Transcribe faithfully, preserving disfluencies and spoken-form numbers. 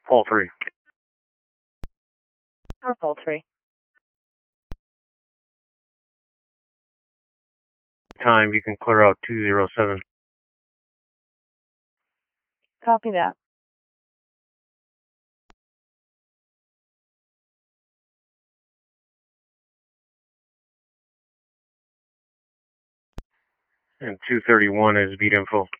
Paul three. Or Paul three. Time, you can clear out two zero seven. Copy that. And two thirty-one is beat info.